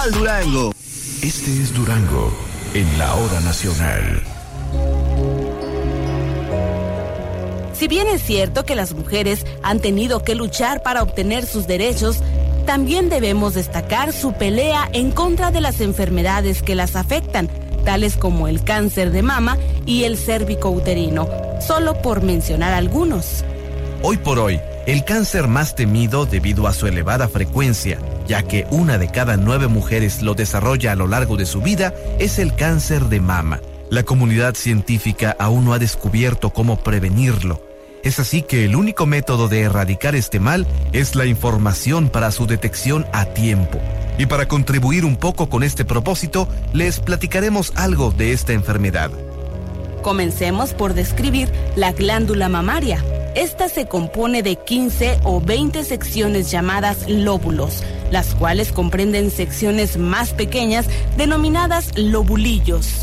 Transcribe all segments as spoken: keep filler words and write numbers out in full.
Nacional Durango. Este es Durango, en la hora nacional. Si bien es cierto que las mujeres han tenido que luchar para obtener sus derechos, también debemos destacar su pelea en contra de las enfermedades que las afectan, tales como el cáncer de mama y el cérvico-uterino, solo por mencionar algunos. Hoy por hoy, el cáncer más temido debido a su elevada frecuencia, ya que una de cada nueve mujeres lo desarrolla a lo largo de su vida, es el cáncer de mama. La comunidad científica aún no ha descubierto cómo prevenirlo. Es así que el único método de erradicar este mal es la información para su detección a tiempo. Y para contribuir un poco con este propósito, les platicaremos algo de esta enfermedad. Comencemos por describir la glándula mamaria. Esta se compone de quince o veinte secciones llamadas lóbulos, las cuales comprenden secciones más pequeñas denominadas lobulillos.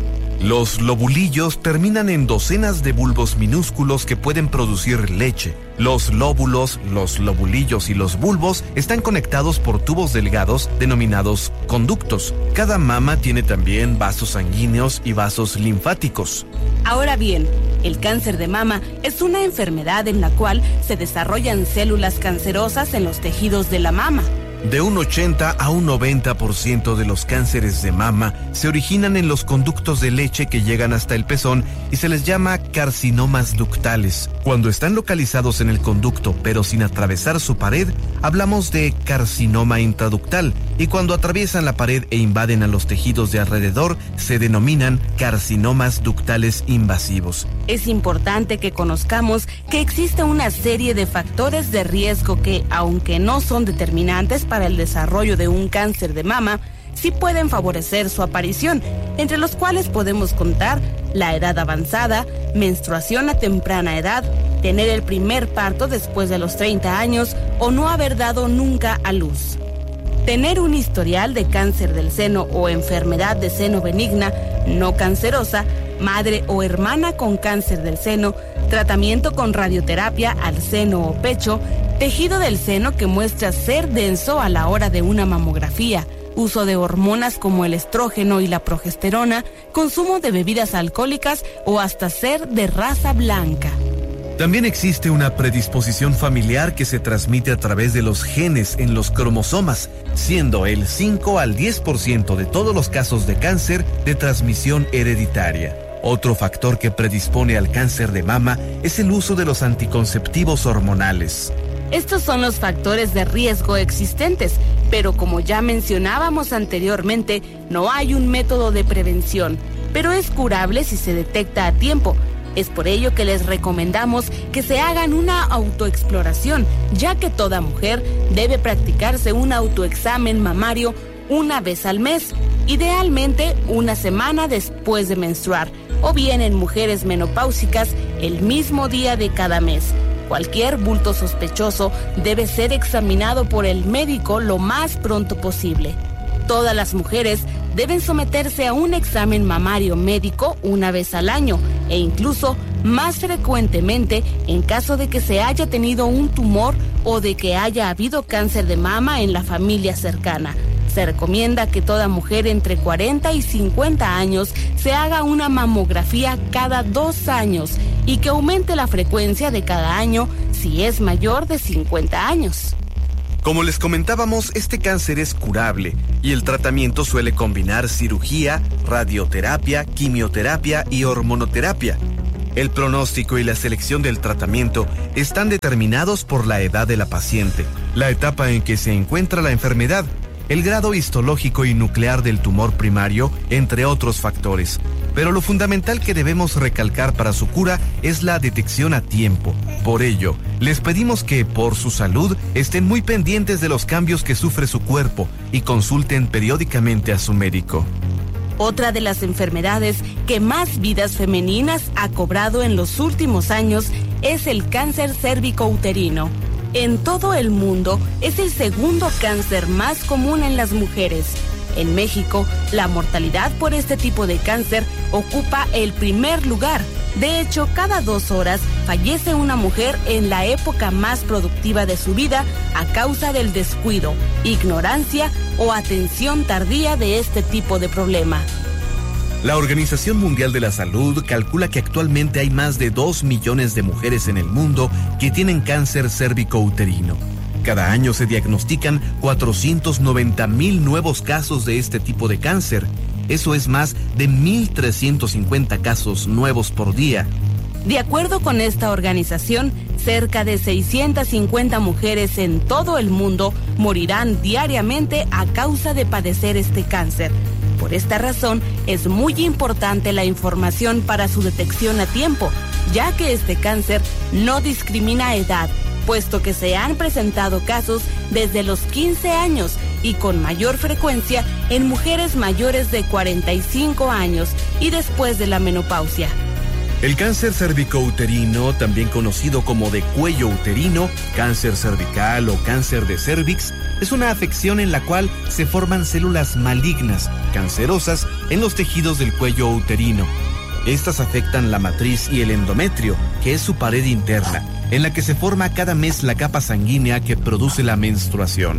Los lobulillos terminan en docenas de bulbos minúsculos que pueden producir leche. Los lóbulos, los lobulillos y los bulbos están conectados por tubos delgados denominados conductos. Cada mama tiene también vasos sanguíneos y vasos linfáticos. Ahora bien, el cáncer de mama es una enfermedad en la cual se desarrollan células cancerosas en los tejidos de la mama. De un ochenta a un noventa por ciento de los cánceres de mama se originan en los conductos de leche que llegan hasta el pezón y se les llama carcinomas ductales. Cuando están localizados en el conducto pero sin atravesar su pared, hablamos de carcinoma intraductal, y cuando atraviesan la pared e invaden a los tejidos de alrededor, se denominan carcinomas ductales invasivos. Es importante que conozcamos que existe una serie de factores de riesgo que, aunque no son determinantes para el desarrollo de un cáncer de mama, sí pueden favorecer su aparición, entre los cuales podemos contar la edad avanzada, menstruación a temprana edad, tener el primer parto después de los treinta años o no haber dado nunca a luz. Tener un historial de cáncer del seno o enfermedad de seno benigna, no cancerosa, madre o hermana con cáncer del seno, tratamiento con radioterapia al seno o pecho, tejido del seno que muestra ser denso a la hora de una mamografía, uso de hormonas como el estrógeno y la progesterona, consumo de bebidas alcohólicas o hasta ser de raza blanca. También existe una predisposición familiar que se transmite a través de los genes en los cromosomas, siendo el cinco al diez por ciento de todos los casos de cáncer de transmisión hereditaria. Otro factor que predispone al cáncer de mama es el uso de los anticonceptivos hormonales. Estos son los factores de riesgo existentes, pero como ya mencionábamos anteriormente, no hay un método de prevención, pero es curable si se detecta a tiempo. Es por ello que les recomendamos que se hagan una autoexploración, ya que toda mujer debe practicarse un autoexamen mamario una vez al mes, idealmente una semana después de menstruar, o bien en mujeres menopáusicas el mismo día de cada mes. Cualquier bulto sospechoso debe ser examinado por el médico lo más pronto posible. Todas las mujeres deben someterse a un examen mamario médico una vez al año e incluso más frecuentemente en caso de que se haya tenido un tumor o de que haya habido cáncer de mama en la familia cercana. Se recomienda que toda mujer entre cuarenta y cincuenta años se haga una mamografía cada dos años y que aumente la frecuencia de cada año si es mayor de cincuenta años. Como les comentábamos, este cáncer es curable y el tratamiento suele combinar cirugía, radioterapia, quimioterapia y hormonoterapia. El pronóstico y la selección del tratamiento están determinados por la edad de la paciente, la etapa en que se encuentra la enfermedad, el grado histológico y nuclear del tumor primario, entre otros factores. Pero lo fundamental que debemos recalcar para su cura es la detección a tiempo. Por ello, les pedimos que, por su salud, estén muy pendientes de los cambios que sufre su cuerpo y consulten periódicamente a su médico. Otra de las enfermedades que más vidas femeninas ha cobrado en los últimos años es el cáncer cérvico-uterino. En todo el mundo es el segundo cáncer más común en las mujeres. En México, la mortalidad por este tipo de cáncer ocupa el primer lugar. De hecho, cada dos horas fallece una mujer en la época más productiva de su vida a causa del descuido, ignorancia o atención tardía de este tipo de problema. La Organización Mundial de la Salud calcula que actualmente hay más de dos millones de mujeres en el mundo que tienen cáncer cérvico-uterino. Cada año se diagnostican cuatrocientos noventa mil nuevos casos de este tipo de cáncer. Eso es más de mil trescientos cincuenta casos nuevos por día. De acuerdo con esta organización, cerca de seiscientas cincuenta mujeres en todo el mundo morirán diariamente a causa de padecer este cáncer. Por esta razón, es muy importante la información para su detección a tiempo, ya que este cáncer no discrimina edad, puesto que se han presentado casos desde los quince años y con mayor frecuencia en mujeres mayores de cuarenta y cinco años y después de la menopausia. El cáncer cervicouterino, también conocido como de cuello uterino, cáncer cervical o cáncer de cérvix, es una afección en la cual se forman células malignas, cancerosas, en los tejidos del cuello uterino. Estas afectan la matriz y el endometrio, que es su pared interna, en la que se forma cada mes la capa sanguínea que produce la menstruación.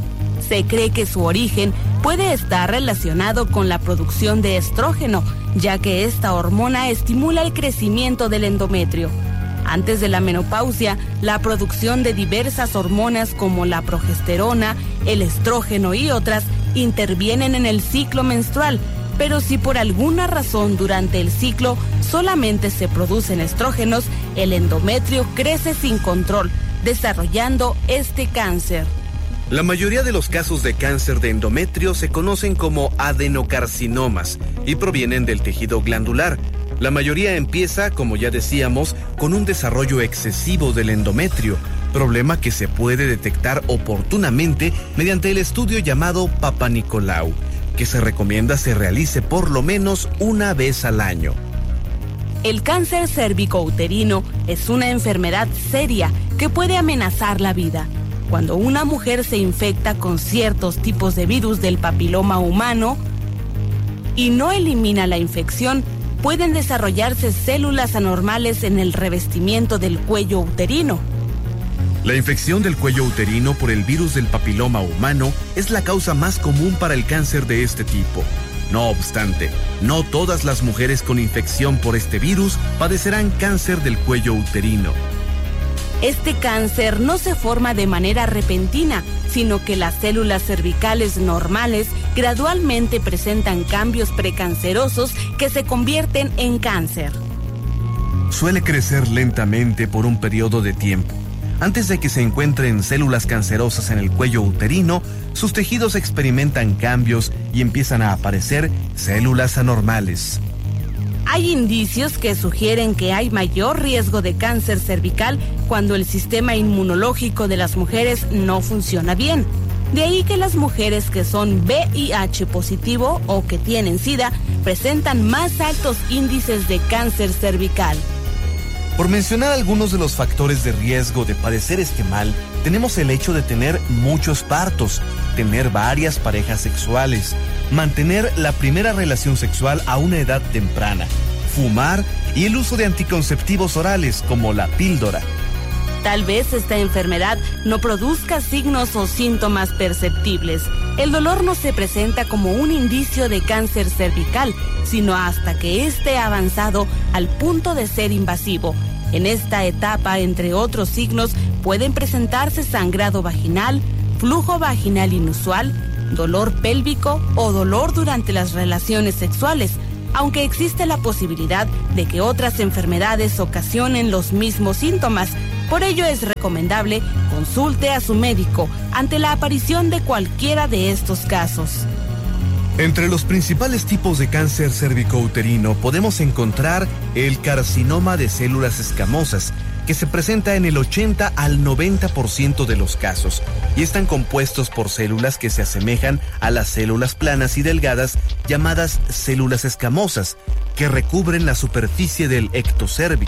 Se cree que su origen puede estar relacionado con la producción de estrógeno, ya que esta hormona estimula el crecimiento del endometrio. Antes de la menopausia, la producción de diversas hormonas como la progesterona, el estrógeno y otras intervienen en el ciclo menstrual, pero si por alguna razón durante el ciclo solamente se producen estrógenos, el endometrio crece sin control, desarrollando este cáncer. La mayoría de los casos de cáncer de endometrio se conocen como adenocarcinomas y provienen del tejido glandular. La mayoría empieza, como ya decíamos, con un desarrollo excesivo del endometrio, problema que se puede detectar oportunamente mediante el estudio llamado Papa Nicolau, que se recomienda se realice por lo menos una vez al año. El cáncer cérvico-uterino es una enfermedad seria que puede amenazar la vida. Cuando una mujer se infecta con ciertos tipos de virus del papiloma humano y no elimina la infección, pueden desarrollarse células anormales en el revestimiento del cuello uterino. La infección del cuello uterino por el virus del papiloma humano es la causa más común para el cáncer de este tipo. No obstante, no todas las mujeres con infección por este virus padecerán cáncer del cuello uterino. Este cáncer no se forma de manera repentina, sino que las células cervicales normales gradualmente presentan cambios precancerosos que se convierten en cáncer. Suele crecer lentamente por un periodo de tiempo. Antes de que se encuentren células cancerosas en el cuello uterino, sus tejidos experimentan cambios y empiezan a aparecer células anormales. Hay indicios que sugieren que hay mayor riesgo de cáncer cervical cuando el sistema inmunológico de las mujeres no funciona bien. De ahí que las mujeres que son V I H positivo o que tienen SIDA presentan más altos índices de cáncer cervical. Por mencionar algunos de los factores de riesgo de padecer este mal, tenemos el hecho de tener muchos partos, tener varias parejas sexuales, mantener la primera relación sexual a una edad temprana, fumar y el uso de anticonceptivos orales como la píldora. Tal vez esta enfermedad no produzca signos o síntomas perceptibles. El dolor no se presenta como un indicio de cáncer cervical, sino hasta que esté avanzado al punto de ser invasivo. En esta etapa, entre otros signos, pueden presentarse sangrado vaginal, flujo vaginal inusual, dolor pélvico o dolor durante las relaciones sexuales, aunque existe la posibilidad de que otras enfermedades ocasionen los mismos síntomas. Por ello es recomendable consulte a su médico ante la aparición de cualquiera de estos casos. Entre los principales tipos de cáncer cervicouterino podemos encontrar el carcinoma de células escamosas, que se presenta en el ochenta al noventa por ciento de los casos y están compuestos por células que se asemejan a las células planas y delgadas llamadas células escamosas, que recubren la superficie del ectocérvix,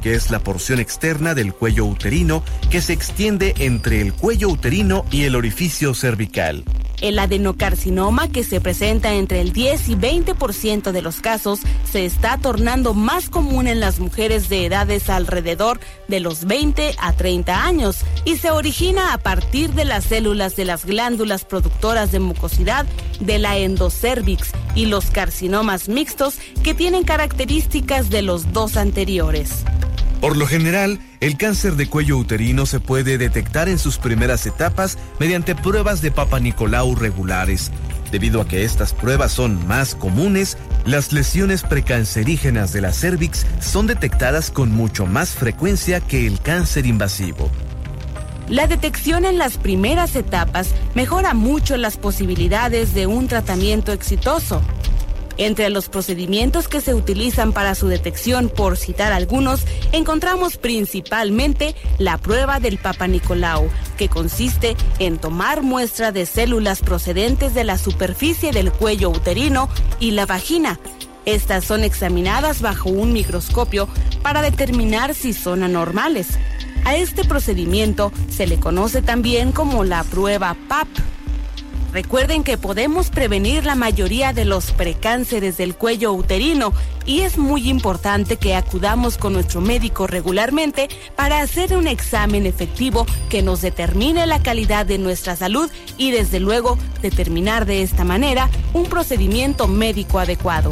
que es la porción externa del cuello uterino que se extiende entre el cuello uterino y el orificio cervical. El adenocarcinoma, que se presenta entre el diez y veinte por ciento de los casos, se está tornando más común en las mujeres de edades alrededor de los veinte a treinta años y se origina a partir de las células de las glándulas productoras de mucosidad de la endocervix y los carcinomas mixtos que tienen características de los dos anteriores. Por lo general, el cáncer de cuello uterino se puede detectar en sus primeras etapas mediante pruebas de Papa Nicolau regulares. Debido a que estas pruebas son más comunes, las lesiones precancerígenas de la cervix son detectadas con mucho más frecuencia que el cáncer invasivo. La detección en las primeras etapas mejora mucho las posibilidades de un tratamiento exitoso. Entre los procedimientos que se utilizan para su detección, por citar algunos, encontramos principalmente la prueba del Papa Nicolau, que consiste en tomar muestra de células procedentes de la superficie del cuello uterino y la vagina. Estas son examinadas bajo un microscopio para determinar si son anormales. A este procedimiento se le conoce también como la prueba P A P. Recuerden que podemos prevenir la mayoría de los precánceres del cuello uterino y es muy importante que acudamos con nuestro médico regularmente para hacer un examen efectivo que nos determine la calidad de nuestra salud y desde luego determinar de esta manera un procedimiento médico adecuado.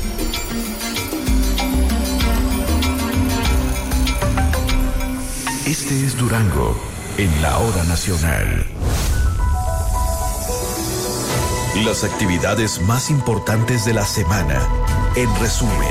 Este es Durango en la Hora Nacional. Las actividades más importantes de la semana, en resumen.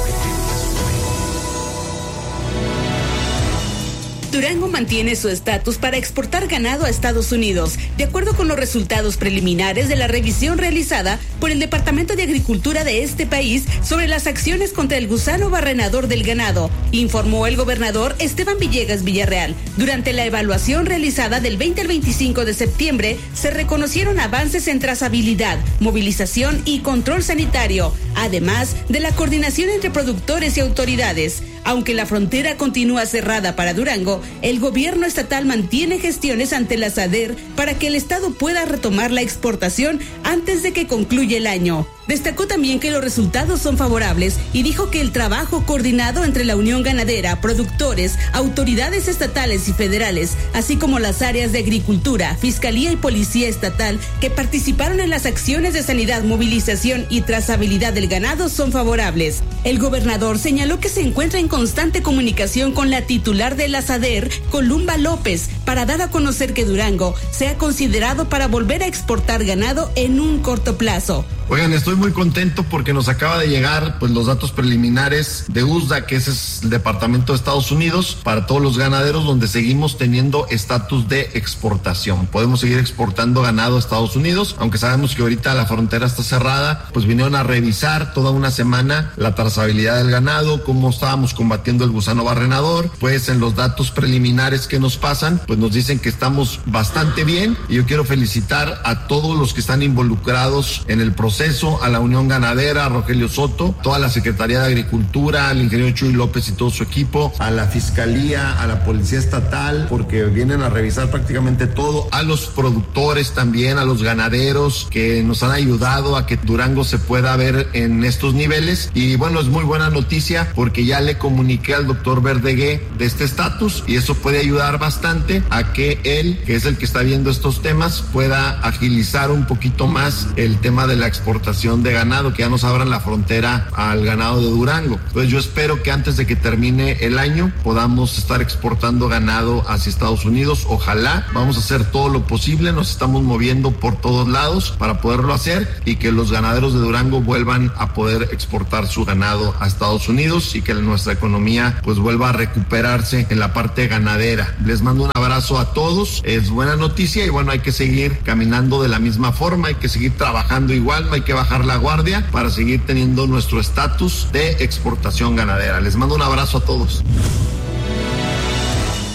Durango mantiene su estatus para exportar ganado a Estados Unidos, de acuerdo con los resultados preliminares de la revisión realizada por el Departamento de Agricultura de este país sobre las acciones contra el gusano barrenador del ganado, informó el gobernador Esteban Villegas Villarreal. Durante la evaluación realizada del veinte al veinticinco de septiembre, se reconocieron avances en trazabilidad, movilización y control sanitario, además de la coordinación entre productores y autoridades. Aunque la frontera continúa cerrada para Durango, el gobierno estatal mantiene gestiones ante la SADER para que el estado pueda retomar la exportación antes de que concluya el año. Destacó también que los resultados son favorables y dijo que el trabajo coordinado entre la Unión Ganadera, productores, autoridades estatales y federales, así como las áreas de agricultura, fiscalía y policía estatal que participaron en las acciones de sanidad, movilización y trazabilidad del ganado son favorables. El gobernador señaló que se encuentra en constante comunicación con la titular de la SADER, Columba López, para dar a conocer que Durango sea considerado para volver a exportar ganado en un corto plazo. Oigan, estoy muy contento porque nos acaba de llegar pues los datos preliminares de U S D A, que ese es el Departamento de Estados Unidos, para todos los ganaderos, donde seguimos teniendo estatus de exportación. Podemos seguir exportando ganado a Estados Unidos, aunque sabemos que ahorita la frontera está cerrada. Pues vinieron a revisar toda una semana la trazabilidad del ganado, cómo estábamos combatiendo el gusano barrenador. Pues en los datos preliminares que nos pasan, pues nos dicen que estamos bastante bien, y yo quiero felicitar a todos los que están involucrados en el proceso, a la Unión Ganadera, a Rogelio Soto, toda la Secretaría de Agricultura, al ingeniero Chuy López y todo su equipo, a la Fiscalía, a la Policía Estatal, porque vienen a revisar prácticamente todo, a los productores también, a los ganaderos que nos han ayudado a que Durango se pueda ver en estos niveles. Y bueno, es muy buena noticia porque ya le comuniqué al doctor Verdegué de este estatus, y eso puede ayudar bastante a que él, que es el que está viendo estos temas, pueda agilizar un poquito más el tema de la exportación exportación de ganado, que ya nos abran la frontera al ganado de Durango. Entonces yo espero que antes de que termine el año podamos estar exportando ganado hacia Estados Unidos. Ojalá, vamos a hacer todo lo posible, nos estamos moviendo por todos lados para poderlo hacer, y que los ganaderos de Durango vuelvan a poder exportar su ganado a Estados Unidos, y que nuestra economía pues vuelva a recuperarse en la parte ganadera. Les mando un abrazo a todos, es buena noticia, y bueno, hay que seguir caminando de la misma forma, hay que seguir trabajando igual, no hay que bajar la guardia para seguir teniendo nuestro estatus de exportación ganadera. Les mando un abrazo a todos.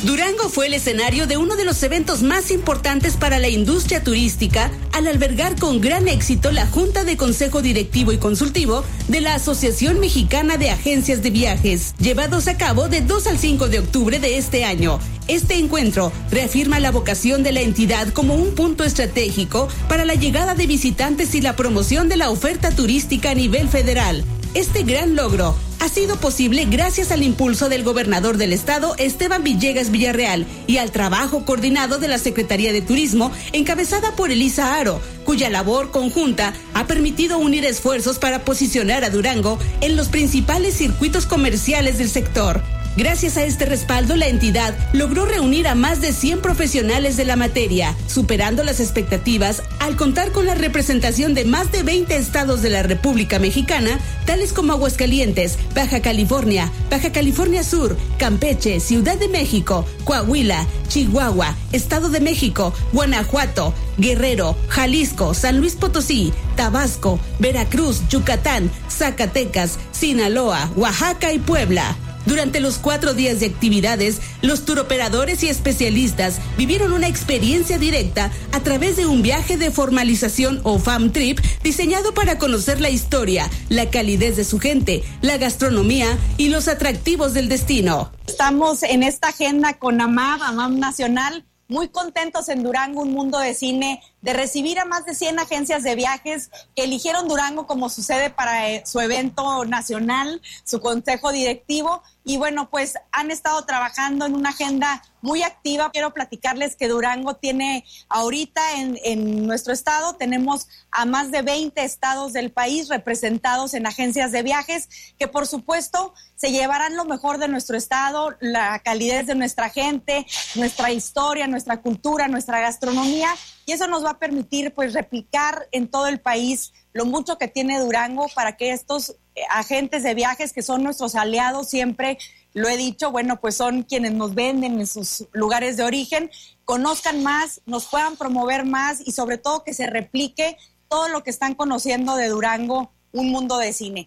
Durango fue el escenario de uno de los eventos más importantes para la industria turística al albergar con gran éxito la Junta de Consejo Directivo y Consultivo de la Asociación Mexicana de Agencias de Viajes, llevados a cabo de dos al cinco de octubre de este año. Este encuentro reafirma la vocación de la entidad como un punto estratégico para la llegada de visitantes y la promoción de la oferta turística a nivel federal. Este gran logro ha sido posible gracias al impulso del gobernador del estado, Esteban Villegas Villarreal, y al trabajo coordinado de la Secretaría de Turismo, encabezada por Elisa Aro, cuya labor conjunta ha permitido unir esfuerzos para posicionar a Durango en los principales circuitos comerciales del sector. Gracias a este respaldo, la entidad logró reunir a más de cien profesionales de la materia, superando las expectativas al contar con la representación de más de veinte estados de la República Mexicana, tales como Aguascalientes, Baja California, Baja California Sur, Campeche, Ciudad de México, Coahuila, Chihuahua, Estado de México, Guanajuato, Guerrero, Jalisco, San Luis Potosí, Tabasco, Veracruz, Yucatán, Zacatecas, Sinaloa, Oaxaca y Puebla. Durante los cuatro días de actividades, los turoperadores y especialistas vivieron una experiencia directa a través de un viaje de formalización o Fam Trip diseñado para conocer la historia, la calidez de su gente, la gastronomía y los atractivos del destino. Estamos en esta agenda con AMAV, AMAV Nacional, muy contentos en Durango, un mundo de cine, de recibir a más de cien agencias de viajes que eligieron Durango como su sede para eh, su evento nacional, su consejo directivo. Y bueno, pues han estado trabajando en una agenda muy activa. Quiero platicarles que Durango tiene ahorita en, en nuestro estado, tenemos a más de veinte estados del país representados en agencias de viajes que por supuesto se llevarán lo mejor de nuestro estado, la calidez de nuestra gente, nuestra historia, nuestra cultura, nuestra gastronomía. Y eso nos va a permitir pues replicar en todo el país lo mucho que tiene Durango para que estos agentes de viajes que son nuestros aliados, siempre lo he dicho, bueno, pues son quienes nos venden en sus lugares de origen, conozcan más, nos puedan promover más y sobre todo que se replique todo lo que están conociendo de Durango, un mundo de cine.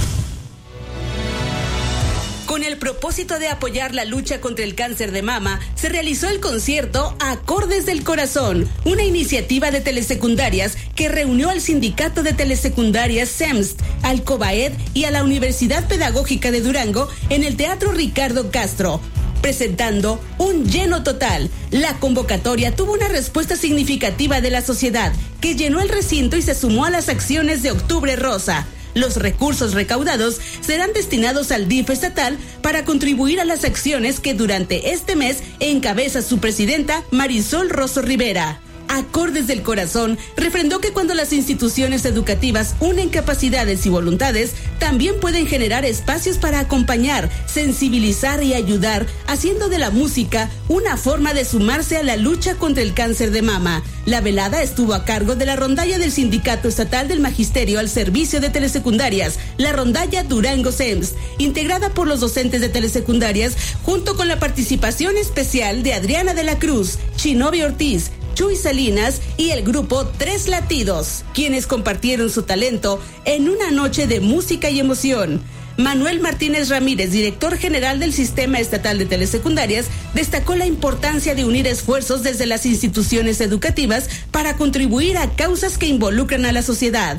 Con el propósito de apoyar la lucha contra el cáncer de mama, se realizó el concierto Acordes del Corazón, una iniciativa de telesecundarias que reunió al Sindicato de Telesecundarias S E M S T, al COBAED y a la Universidad Pedagógica de Durango en el Teatro Ricardo Castro, presentando un lleno total. La convocatoria tuvo una respuesta significativa de la sociedad, que llenó el recinto y se sumó a las acciones de Octubre Rosa. Los recursos recaudados serán destinados al D I F estatal para contribuir a las acciones que durante este mes encabeza su presidenta Marisol Rosso Rivera. Acordes del Corazón refrendó que cuando las instituciones educativas unen capacidades y voluntades, también pueden generar espacios para acompañar, sensibilizar y ayudar, haciendo de la música una forma de sumarse a la lucha contra el cáncer de mama. La velada estuvo a cargo de la rondalla del Sindicato Estatal del Magisterio al Servicio de Telesecundarias, la rondalla Durango S E M S, integrada por los docentes de telesecundarias, junto con la participación especial de Adriana de la Cruz, Shinobi Ortiz, Chuy Salinas y el grupo Tres Latidos, quienes compartieron su talento en una noche de música y emoción. Manuel Martínez Ramírez, director general del Sistema Estatal de Telesecundarias, destacó la importancia de unir esfuerzos desde las instituciones educativas para contribuir a causas que involucran a la sociedad.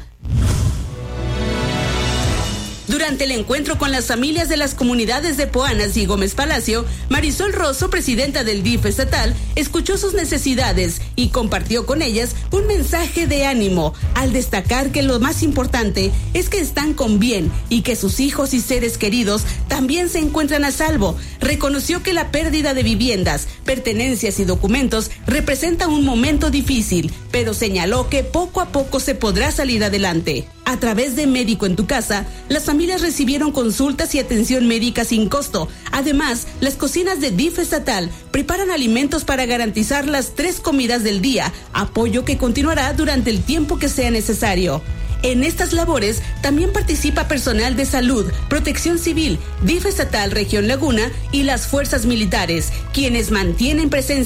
Durante el encuentro con las familias de las comunidades de Poanas y Gómez Palacio, Marisol Rosso, presidenta del D I F estatal, escuchó sus necesidades y compartió con ellas un mensaje de ánimo, al destacar que lo más importante es que están con bien y que sus hijos y seres queridos también se encuentran a salvo. Reconoció que la pérdida de viviendas, pertenencias y documentos representa un momento difícil, pero señaló que poco a poco se podrá salir adelante. A través de Médico en tu Casa, las familias recibieron consultas y atención médica sin costo. Además, las cocinas de D I F estatal preparan alimentos para garantizar las tres comidas del día, apoyo que continuará durante el tiempo que sea necesario. En estas labores también participa personal de salud, protección civil, D I F estatal Región Laguna y las fuerzas militares, quienes mantienen presencia